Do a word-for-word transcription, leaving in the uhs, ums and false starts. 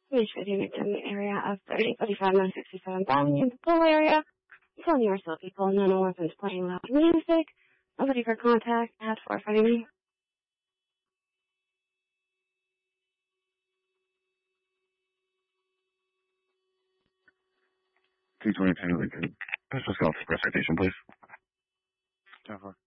Finish with in the area of thirty forty-five nine sixty-seven Bowling in the pool area. Plenty more still people, no no weapons playing loud music. Nobody for contact at four fighting me. T twenty-two Lincoln. Let's just go to press citation, please. ten four.